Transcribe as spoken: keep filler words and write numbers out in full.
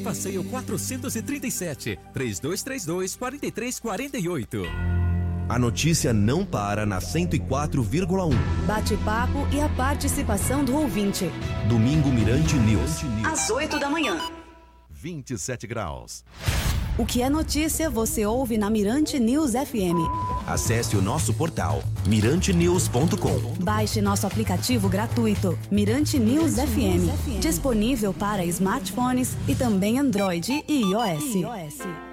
Passeio quatrocentos e trinta e sete, três dois três dois, quatro três quatro oito. A notícia não para na cento e quatro vírgula um. Bate-papo e a participação do ouvinte. Domingo Mirante News. Às oito da manhã. vinte e sete graus. O que é notícia você ouve na Mirante News F M. Acesse o nosso portal mirante news ponto com. Baixe nosso aplicativo gratuito Mirante News F M, disponível para smartphones e também Android e iOS.